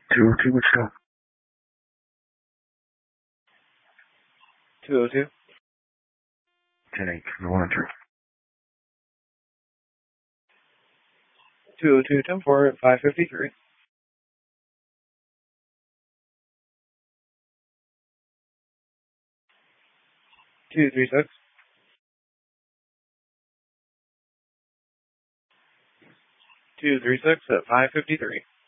202, let's go. 202. 10-8, no entry. 202, 10-4 at 553. 236. 236 at 553.